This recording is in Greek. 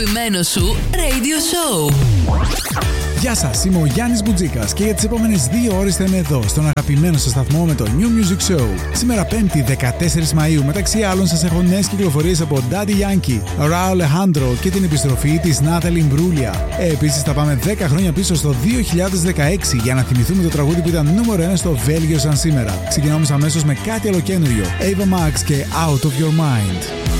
Αγαπημένο σου Radio Show. Γεια σας, είμαι ο Γιάννης Μπουτζίκας και για τις επόμενες 2 ώρες θα είμαι εδώ στον αγαπημένο σας σταθμό με το New Music Show. Σήμερα 5η 14 Μαΐου, μεταξύ άλλων σας έχω νέες κυκλοφορίες από Daddy Yankee, Rauw Alejandro και την επιστροφή της Natalie Imbruglia. Επίσης θα πάμε 10 χρόνια πίσω στο 2016 για να θυμηθούμε το τραγούδι που ήταν νούμερο 1 στο Βέλγιο σαν σήμερα. Ξεκινάμε αμέσως με κάτι ολοκαίνουργιο, Ava Max και Out of Your Mind.